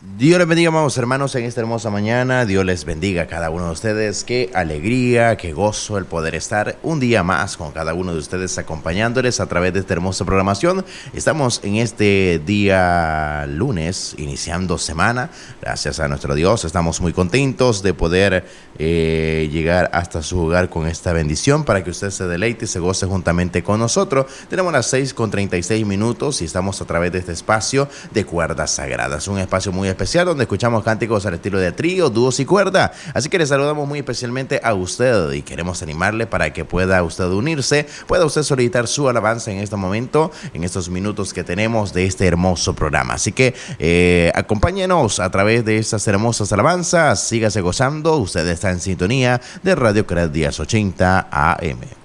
Dios les bendiga, amados hermanos, en esta hermosa mañana. Dios les bendiga a cada uno de ustedes. Qué alegría, qué gozo el poder estar un día más con cada uno de ustedes, acompañándoles a través de esta hermosa programación. Estamos en este día lunes, iniciando semana. Gracias a nuestro Dios, estamos muy contentos de poder llegar hasta su hogar con esta bendición para que usted se deleite y se goce juntamente con nosotros. Tenemos las 6:36 y estamos a través de este espacio de Cuerdas Sagradas, un espacio muy especial donde escuchamos cánticos al estilo de trío, dúos y cuerda. Así que le saludamos muy especialmente a usted y queremos animarle para que pueda usted unirse, pueda usted solicitar su alabanza en este momento, en estos minutos que tenemos de este hermoso programa. Así que acompáñenos a través de estas hermosas alabanzas, sígase gozando, usted está en sintonía de Radio Cred 1080 AM.